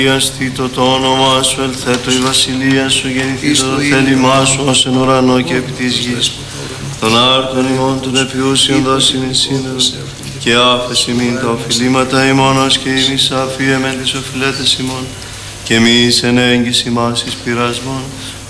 Αγιαστήτω το όνομά σου, ελθέτω η βασιλεία σου, γεννηθήτω το θέλημά σου ως εν ουρανό και επί της γης. Τον άρτον ημών των επιούσιων δώσιν σήμερα, και άφεση μην τα οφειλήματα ημώνος και ημείς αφίεμεν τις οφειλέτες ημών, και μη εν έγκυς ημάς εις πειρασμόν,